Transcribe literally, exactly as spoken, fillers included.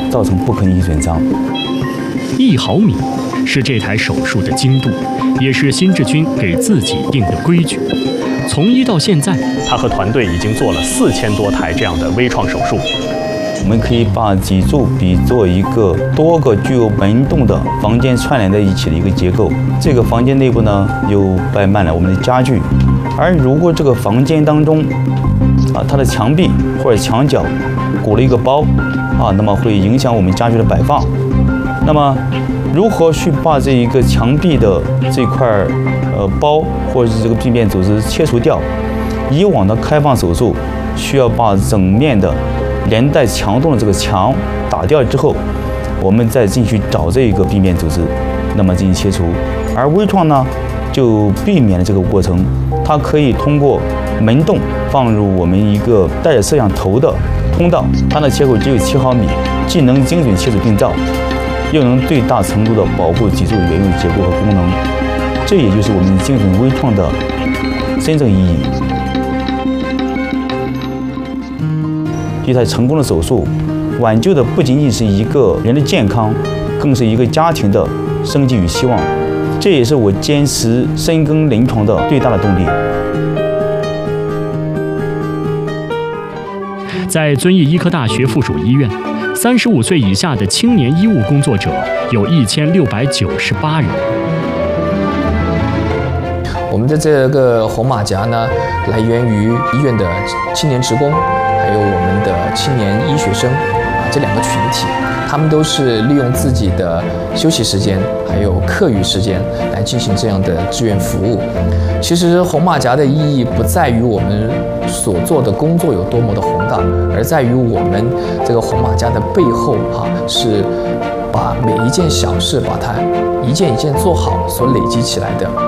造成不可逆损伤。 一毫米是这台手术的精度，也是辛志军给自己定的规矩。从医到现在，他和团队已经做了四千多台这样的微创手术。 我们可以把脊柱比作一个多个具有门洞的房间串联在一起的一个结构。这个房间内部呢，又摆满了我们的家具。而如果这个房间当中，啊，它的墙壁或者墙角鼓了一个包，啊，那么会影响我们家具的摆放。那么，如何去把这一个墙壁的这块呃包或者是这个病变组织切除掉？以往的开放手术需要把整面的连带墙洞的这个墙打掉之后，我们再进去找这一个病变组织，那么进行切除。而微创呢，就避免了这个过程，它可以通过门洞放入我们一个带着摄像头的通道，它的切口只有七毫米，既能精准切除病灶，又能最大程度的保护脊柱原有结构和功能。这也就是我们精准微创的真正意义。一台成功的手术，挽救的不仅仅是一个人的健康，更是一个家庭的生机与希望。这也是我坚持深耕临床的最大的动力。 在遵义医科大学附属医院，三十五岁以下的青年医务工作者有一千六百九十八人。 我们的这个红马甲呢，来源于医院的青年职工，还有我们的青年医学生啊这两个群体，他们都是利用自己的休息时间，还有课余时间来进行这样的志愿服务。其实红马甲的意义不在于我们所做的工作有多么的宏大，而在于我们这个红马甲的背后哈、啊，是把每一件小事把它一件一件做好所累积起来的。